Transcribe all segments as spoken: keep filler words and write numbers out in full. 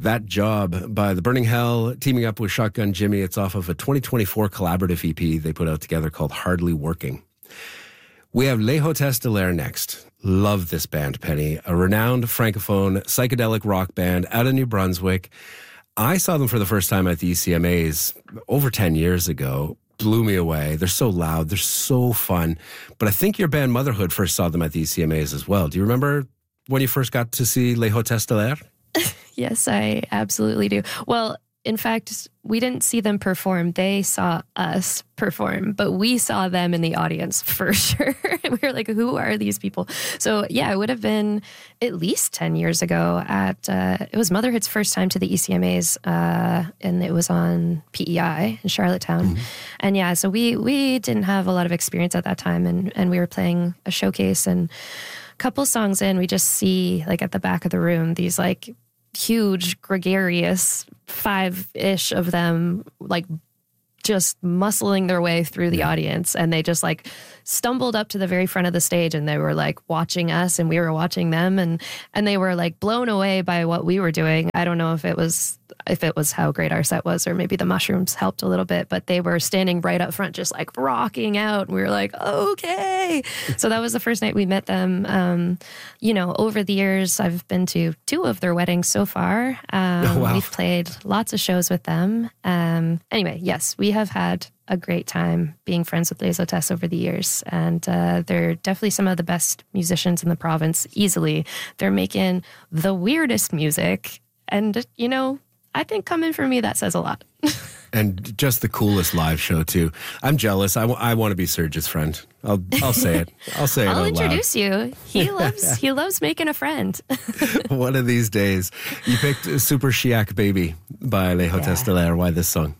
That Job by The Burning Hell, teaming up with Shotgun Jimmy. It's off of a twenty twenty-four collaborative E P they put out together called Hardly Working. We have Les Hôtesses de l'Air next. Love this band, Penny. A renowned francophone psychedelic rock band out of New Brunswick. I saw them for the first time at the E C M As over ten years ago. Blew me away. They're so loud. They're so fun. But I think your band Motherhood first saw them at the E C M As as well. Do you remember when you first got to see Les Hôtesses de l'Air? Yes, I absolutely do. Well, in fact, we didn't see them perform. They saw us perform, but we saw them in the audience for sure. We were like, who are these people? So yeah, it would have been at least ten years ago at, uh, it was Motherhood's first time to the E C M As, uh, and it was on P E I in Charlottetown. Mm-hmm. And yeah, so we, we didn't have a lot of experience at that time, and, and we were playing a showcase, and a couple songs in, we just see like at the back of the room, these like huge, gregarious, five-ish of them, like just muscling their way through the audience. And they just like stumbled up to the very front of the stage, and they were like watching us, and we were watching them, and and they were like blown away by what we were doing. I don't know if it was if it was how great our set was, or maybe the mushrooms helped a little bit, but they were standing right up front, just like rocking out. We were like, okay. So that was the first night we met them. Um, you know, over the years, I've been to two of their weddings so far. Um, oh, wow. We've played lots of shows with them. Um, anyway, yes, we have had a great time being friends with Les Hôtesses over the years. And uh, they're definitely some of the best musicians in the province, easily. They're making the weirdest music. And, you know, I think coming from me, that says a lot. And just the coolest live show, too. I'm jealous. I, w- I want to be Serge's friend. I'll I'll say it. I'll say it I'll out introduce loud. you. He loves he loves making a friend. One of these days. You picked Super Chiac Baby by Les Hôtesses de l'Air. Why this song?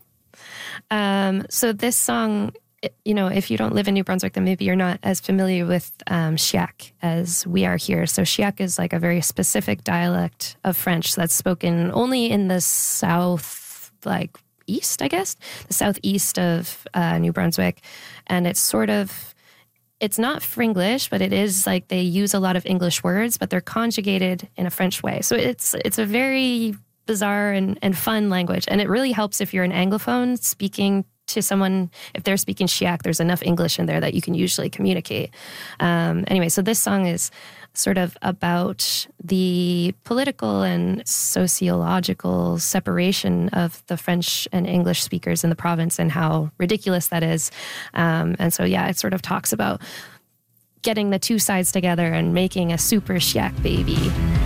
Um, so this song, you know, if you don't live in New Brunswick, then maybe you're not as familiar with um, Chiac as we are here. So Chiac is like a very specific dialect of French that's spoken only in the south, like east, I guess, the southeast of uh, New Brunswick. And it's sort of, it's not Fringlish, but it is like they use a lot of English words, but they're conjugated in a French way. So it's it's a very bizarre and, and fun language. And it really helps if you're an Anglophone speaking to someone. If they're speaking Chiac, there's enough English in there that you can usually communicate. Um, anyway, so this song is sort of about the political and sociological separation of the French and English speakers in the province and how ridiculous that is. Um, and so, yeah, it sort of talks about getting the two sides together and making a super Chiac baby.